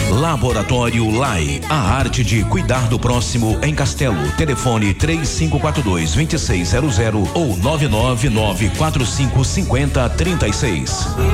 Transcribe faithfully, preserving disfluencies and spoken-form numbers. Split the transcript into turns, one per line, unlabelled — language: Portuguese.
Laboratório Lai, a arte de cuidar do próximo em Castelo. Telefone três cinco quatro dois, dois seis zero zero ou nove nove nove quatro cinco cinco zero três seis.